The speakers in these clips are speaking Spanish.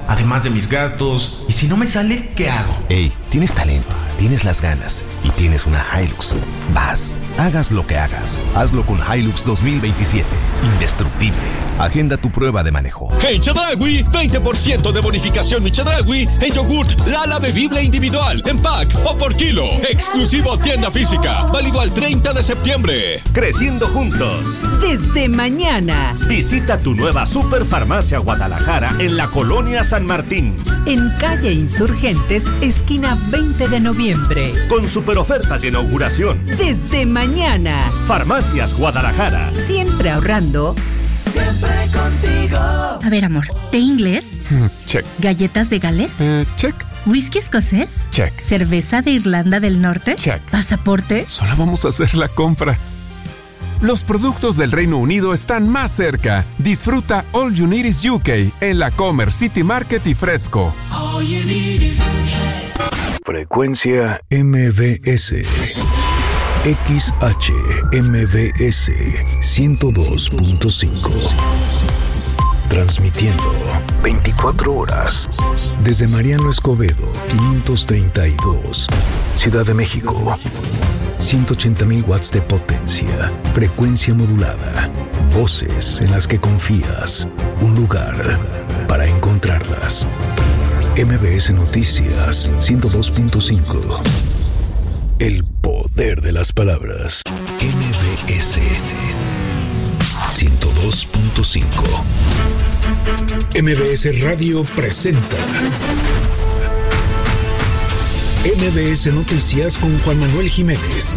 además de mis gastos. ¿Y si no me sale, qué hago? Ey, tienes talento, tienes las ganas y tienes una Hilux. Vas, hagas lo que hagas, hazlo con Hilux 2027. Indestructible. Agenda tu prueba de manejo. En Chedraui, 20% de bonificación en Chedraui en yogurt Lala bebible individual, en pack o por kilo. Exclusivo tienda física, válido al 30 de septiembre. Creciendo juntos. Desde mañana. Visita tu nueva Superfarmacia Guadalajara en la Colonia San Martín. En calle Insurgentes, esquina 20 de noviembre. Con super ofertas de inauguración. Desde mañana. Farmacias Guadalajara. Siempre ahorrando. Siempre contigo. A ver, amor, ¿té inglés? Check. ¿Galletas de Gales? Check. ¿Whisky escocés? Check. ¿Cerveza de Irlanda del Norte? Check. ¿Pasaporte? Solo vamos a hacer la compra. Los productos del Reino Unido están más cerca. Disfruta All You Need Is UK en la Comer City Market y Fresco. All you need is UK. Frecuencia MBS. XHMBS 102.5. Transmitiendo 24 horas desde Mariano Escobedo 532, Ciudad de México. 180,000 watts de potencia, frecuencia modulada, voces en las que confías, un lugar para encontrarlas. MBS Noticias 102.5. El poder de las palabras. MBS 102.5. MBS Radio presenta MBS Noticias con Juan Manuel Jiménez.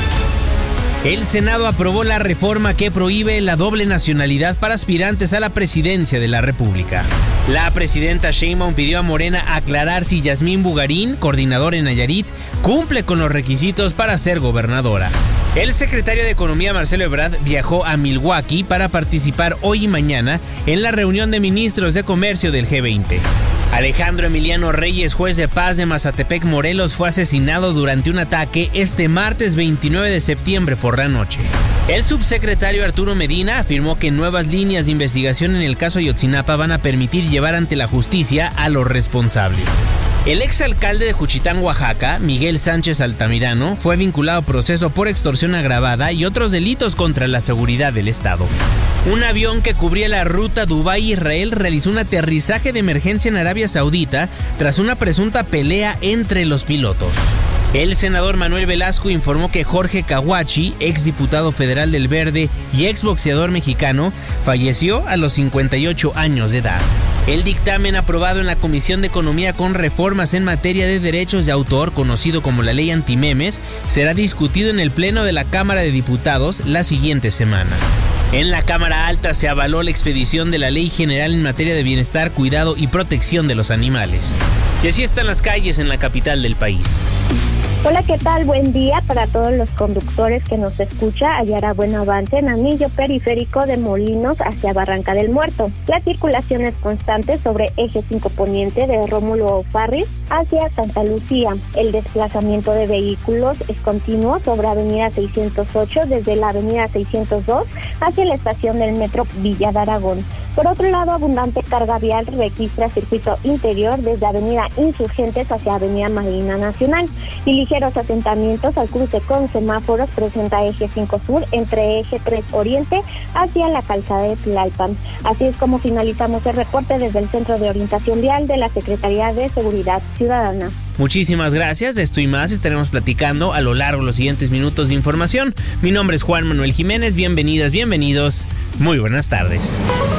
El Senado aprobó la reforma que prohíbe la doble nacionalidad para aspirantes a la presidencia de la República. La presidenta Sheinbaum pidió a Morena aclarar si Yasmín Bugarín, coordinador en Nayarit, cumple con los requisitos para ser gobernadora. El secretario de Economía, Marcelo Ebrard, viajó a Milwaukee para participar hoy y mañana en la reunión de ministros de comercio del G20. Alejandro Emiliano Reyes, juez de paz de Mazatepec, Morelos, fue asesinado durante un ataque este martes 29 de septiembre por la noche. El subsecretario Arturo Medina afirmó que nuevas líneas de investigación en el caso Ayotzinapa van a permitir llevar ante la justicia a los responsables. El exalcalde de Juchitán, Oaxaca, Miguel Sánchez Altamirano, fue vinculado a proceso por extorsión agravada y otros delitos contra la seguridad del Estado. Un avión que cubría la ruta Dubái-Israel realizó un aterrizaje de emergencia en Arabia Saudita tras una presunta pelea entre los pilotos. El senador Manuel Velasco informó que Jorge Caguachi, exdiputado federal del Verde y exboxeador mexicano, falleció a los 58 años de edad. El dictamen aprobado en la Comisión de Economía con reformas en materia de derechos de autor, conocido como la Ley Antimemes, será discutido en el Pleno de la Cámara de Diputados la siguiente semana. En la Cámara Alta se avaló la expedición de la Ley General en materia de bienestar, cuidado y protección de los animales. Y así están las calles en la capital del país. Hola, ¿qué tal? Buen día para todos los conductores que nos escucha. Hallará buen avance en anillo periférico de Molinos hacia Barranca del Muerto. La circulación es constante sobre eje 5 poniente de Rómulo Farris hacia Santa Lucía. El desplazamiento de vehículos es continuo sobre avenida 608 desde la avenida 602 hacia la estación del metro Villa de Aragón. Por otro lado, abundante carga vial registra circuito interior desde avenida Insurgentes hacia avenida Marina Nacional y ligeros asentamientos al cruce con semáforos presenta eje 5 sur entre eje 3 oriente hacia la calzada de Tlalpan. Así es como finalizamos el reporte desde el Centro de Orientación Vial de la Secretaría de Seguridad Ciudadana. Muchísimas gracias, de esto y más estaremos platicando a lo largo de los siguientes minutos de información. Mi nombre es Juan Manuel Jiménez, bienvenidas, bienvenidos, muy buenas tardes.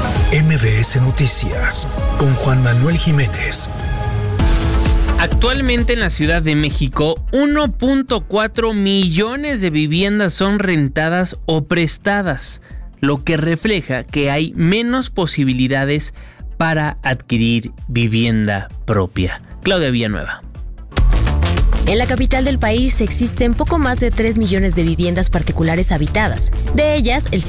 MBS Noticias con Juan Manuel Jiménez. Actualmente en la Ciudad de México, 1.4 millones de viviendas son rentadas o prestadas, lo que refleja que hay menos posibilidades para adquirir vivienda propia. Claudia Villanueva. En la capital del país existen poco más de 3 millones de viviendas particulares habitadas. De ellas, el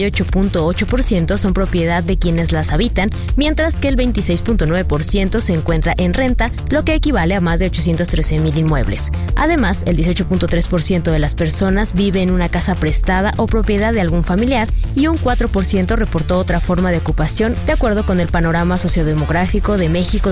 58.8% son propiedad de quienes las habitan, mientras que el 26.9% se encuentra en renta, lo que equivale a más de 813,000 inmuebles. Además, el 18.3% de las personas vive en una casa prestada o propiedad de algún familiar y un 4% reportó otra forma de ocupación, de acuerdo con el panorama sociodemográfico de México